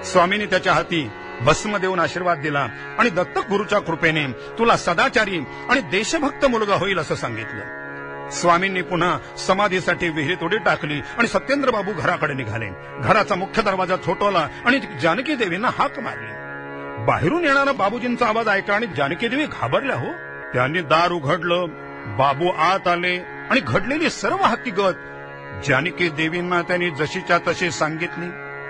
स्वामींनी त्याच्या हाती भस्म देऊन आशीर्वाद दिला आणि दत्तक गुरुच्या कृपेने तुला सदाचारी आणि देशभक्त मुलगा होईल असं सांगितलं. स्वामींनी पुन्हा समाधीसाठी विहिरीत उडी टाकली आणि सत्येंद्र बाबू घराकडे निघाले. घराचा मुख्य दरवाजा छोटवला आणि जानकी देवींना हाक मारली. बाहेरून येणारा बाबूजींचा आवाज ऐकला आणि जानकी देवी घाबरल्या हो. त्यांनी दार उघडलं. बाबू आत आले आणि घडलेली सर्व हकीकत जानकी देवींना त्यांनी जशीच्या तशी सांगितली.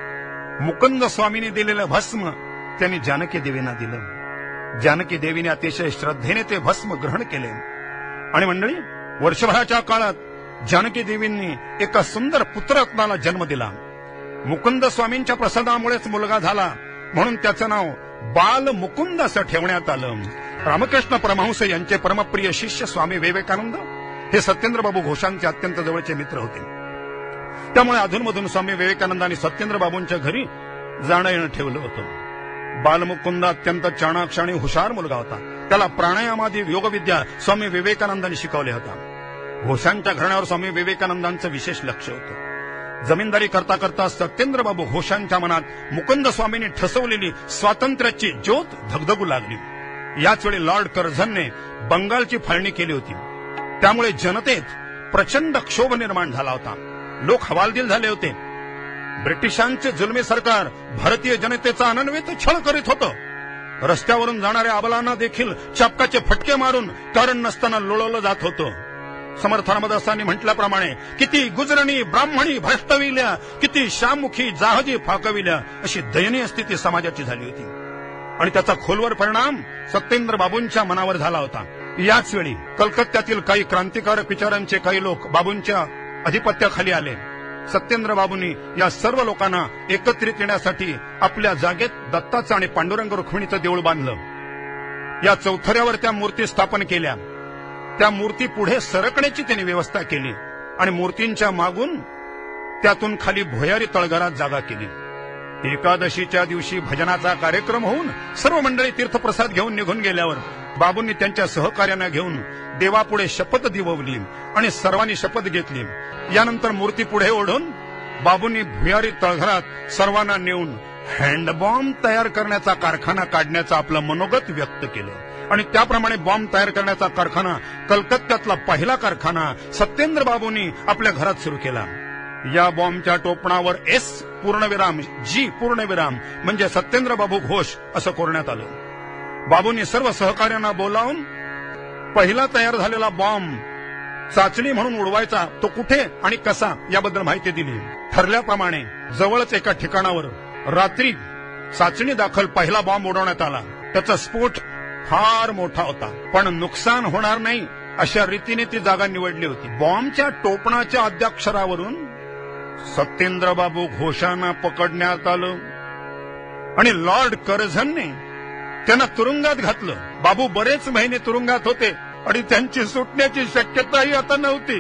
मुकुंद स्वामींनी दिलेलं भस्म त्यांनी जानकी देवींना दिलं. जानकी देवीने अतिशय श्रद्धेने ते भस्म ग्रहण केले. आणि मंडळी, वर्षभराच्या काळात जानकी देवींनी एका सुंदर पुत्ररत्नाला जन्म दिला. मुकुंद स्वामींच्या प्रसादामुळेच मुलगा झाला म्हणून त्याचं नाव बाल मुकुंद असं ठेवण्यात आलं. रामकृष्ण परमहंस यांचे परमप्रिय शिष्य स्वामी विवेकानंद हे सत्येंद्र बाबू घोषांचे अत्यंत जवळचे मित्र होते. त्यामुळे अधूनमधून स्वामी विवेकानंद आणि सत्येंद्र बाबूंच्या घरी जाणं येणं ठेवलं होतं. बालमुकुंद अत्यंत चाणाक्ष आणि हुशार मुलगा होता. त्याला प्राणायामादी योगविद्या स्वामी विवेकानंदांनी शिकवल्या होत्या. घोषांच्या घराण्यावर स्वामी विवेकानंदांचं विशेष लक्ष होतं. जमीनदारी करता करता सत्येंद्र बाबू घोषांच्या मनात मुकुंद स्वामींनी ठसवलेली स्वातंत्र्याची ज्योत धगधगू लागली. याच वेळी लॉर्ड कर्झनने बंगालची फाळणी केली होती. त्यामुळे जनतेत प्रचंड क्षोभ निर्माण झाला होता. लोक हवालदिल झाले होते. ब्रिटिशांचे जुलमी सरकार भारतीय जनतेचा अनन्वित छळ करीत होतं. रस्त्यावरून जाणाऱ्या अबलांना देखील चापकाचे फटके मारून कारण नसताना लोळवलं जात होतं. समर्थ रामदासांनी म्हटल्याप्रमाणे किती गुजरणी ब्राह्मणी भ्रष्टविल्या, किती शामुखी जाहजी फाकविल्या, अशी दयनीय स्थिती समाजाची झाली होती. आणि त्याचा खोलवर परिणाम सत्येंद्र बाबूंच्या मनावर झाला होता. याच वेळी कलकत्त्यातील काही क्रांतिकारक विचारांचे काही लोक बाबूंच्या अधिपत्याखाली आले. सत्येंद्र बाबूंनी या सर्व लोकांना एकत्रित येण्यासाठी आपल्या जागेत दत्ताचं आणि पांडुरंग रुक्मिणीचं देऊळ बांधलं. या चौथऱ्यावर त्या मूर्ती स्थापन केल्या. त्या मूर्ती पुढे सरकण्याची त्यांनी व्यवस्था केली आणि मूर्तींच्या मागून त्यातून खाली भुयारी तळघरात जागा केली. एकादशीच्या दिवशी भजनाचा कार्यक्रम होऊन सर्व मंडळी तीर्थप्रसाद घेऊन निघून गेल्यावर बाबूंनी त्यांच्या सहकार्यांना घेऊन देवापुढे शपथ दिववली आणि सर्वांनी शपथ घेतली. यानंतर मूर्ती पुढे ओढून बाबूंनी भुयारी तळघरात सर्वांना नेऊन हँडबॉम्ब तयार करण्याचा कारखाना काढण्याचं आपलं मनोगत व्यक्त केलं. आणि त्याप्रमाणे बॉम्ब तयार करण्याचा कारखाना, कलकत्त्यातला पहिला कारखाना सत्येंद्र बाबूंनी आपल्या घरात सुरू केला. या बॉम्बच्या टोपणावर एस पूर्णविराम जी पूर्णविराम म्हणजे सत्येंद्र बाबू घोष असं कोरण्यात आलं. बाबूंनी सर्व सहकार्यांना बोलावून पहिला तयार झालेला बॉम्ब चाचणी म्हणून उडवायचा तो कुठे आणि कसा याबद्दल माहिती दिली. ठरल्याप्रमाणे जवळच एका ठिकाणावर रात्री चाचणी दाखल पहिला बॉम्ब उडवण्यात आला. त्याचा स्फोट फार मोठा होता, पण नुकसान होणार नाही अशा रीतीने ती जागा निवडली होती. बॉम्बच्या टोपणाच्या अद्याक्षरावरून सत्येंद्र बाबू घोषांना पकडण्यात आलं आणि लॉर्ड कर्झनने त्यांना तुरुंगात घातलं. बाबू बरेच महिने तुरुंगात होते आणि त्यांची सुटण्याची शक्यताही आता नव्हती.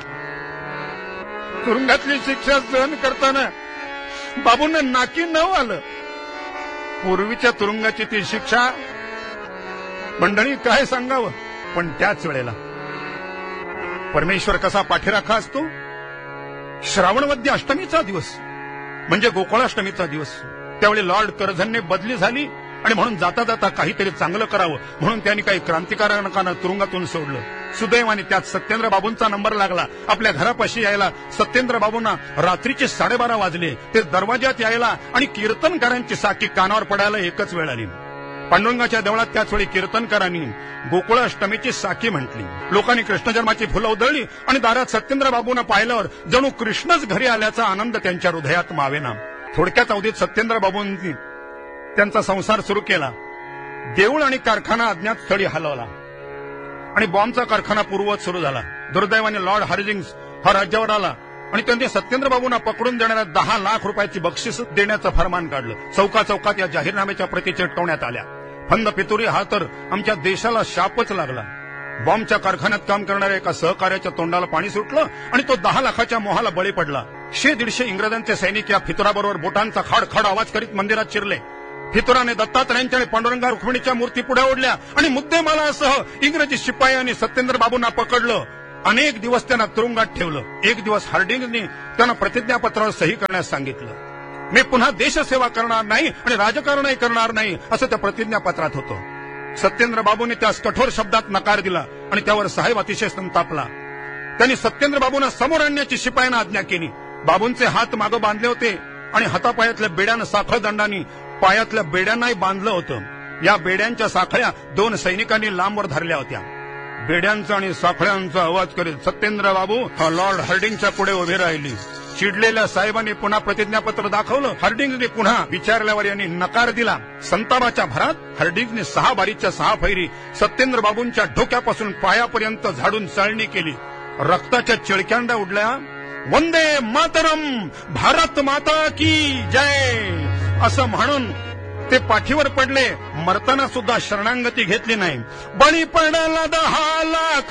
तुरुंगातली शिक्षा सहन करताना बाबूंना नाकी नऊ आलं. पूर्वीच्या तुरुंगाची ती शिक्षा मंडळी काय सांगावं. पण त्याच वेळेला परमेश्वर कसा पाठीराखा असतो. श्रावणवद्य अष्टमीचा दिवस म्हणजे गोकुळाष्टमीचा दिवस. त्यावेळी लॉर्ड कर्झनने बदली झाली आणि म्हणून जाता जाता काहीतरी चांगलं करावं म्हणून त्यांनी काही क्रांतिकारकांना तुरुंगातून सोडलं. सुदैवाने त्यात सत्येंद्र बाबूंचा नंबर लागला. आपल्या घरापाशी यायला सत्येंद्र बाबूंना रात्रीचे 12:30 वाजले. ते दरवाजात यायला आणि कीर्तनकारांची साकी कानावर पडायला एकच वेळ आली. पांडुरंगाच्या देवळात त्याच वेळी कीर्तनकारांनी गोकुळाष्टमीची साकी म्हटली. लोकांनी कृष्ण जन्माची फुलं उधळली आणि दारात सत्येंद्र बाबूंना पाहिल्यावर जणू कृष्णच घरी आल्याचा आनंद त्यांच्या हृदयात मावेना. थोडक्यात अवधीत सत्येंद्र बाबूंनी त्यांचा संसार सुरू केला. देऊळ आणि कारखाना अज्ञात स्थळी हलवला आणि बॉम्बचा कारखाना पूर्ववत सुरू झाला. दुर्दैवाने लॉर्ड हार्जिंग्स हा राज्यावर आला आणि त्यांनी सत्येंद्र बाबूंना पकडून देणाऱ्या 10 लाख रुपयाची बक्षीस देण्याचं फरमान काढलं. चौका चौकात या जाहीरनाम्याच्या प्रती चिकटवण्यात आल्या. फंद पितुरी हा तर आमच्या देशाला शापच लागला. बॉम्बच्या कारखान्यात काम करणाऱ्या एका सहकार्याच्या तोंडाला पाणी सुटलं आणि तो 10 लाखाच्या मोहाला बळी पडला. 150 इंग्रजांचे सैनिक या फितुराबरोबर बोटांचा खाडखाड आवाज करीत मंदिरात शिरले. फितुराने दत्तात्रयांच्या आणि पांडुरंगा रुक्मिणीच्या मूर्ती पुढे ओढल्या आणि मुद्देमालासह इंग्रजी शिपायांनी सत्येंद्र बाबूंना पकडलं. अनेक दिवस त्यांना तुरुंगात ठेवलं. एक दिवस हार्डिंगनी त्यांना प्रतिज्ञापत्रावर सही करण्यास सांगितलं. मी पुन्हा देशसेवा करणार नाही आणि राजकारणही करणार नाही असं त्या प्रतिज्ञापत्रात होतं. सत्येंद्र बाबूंनी त्यास कठोर शब्दात नकार दिला आणि त्यावर साहेब अतिशय संतापला. त्यांनी सत्येंद्र बाबूंना समोर आणण्याची शिपायांना आज्ञा केली. बाबूंचे हात मागं बांधले होते आणि हातापायातल्या बेड्यानं साखळ दंडांनी पायातल्या बेड्यांनाही बांधलं होतं. या बेड्यांच्या साखळ्या 2 सैनिकांनी लांबवर धरल्या होत्या. बेड्यांचा आणि साखळ्यांचा आवाज करीत सत्येंद्र बाबू लॉर्ड हार्डिंगच्या पुढे उभे राहिली. चिडलेल्या साहेबांनी पुन्हा प्रतिज्ञापत्र दाखवलं. हार्डिंगने पुन्हा विचारल्यावर यांनी नकार दिला. संतापाच्या भरात हार्डिंगने 6 बारीच्या 6 फैरी सत्येंद्र बाबूंच्या डोक्यापासून पायापर्यंत झाडून चाळणी केली. रक्ताच्या चिळक्यांड्या उडल्या. वंदे मातरम, भारत माता की जय असं म्हणून ते पाठीवर पडले. मरताना सुद्धा शरणागती घेतली नाही. बळी पडला 10 लाख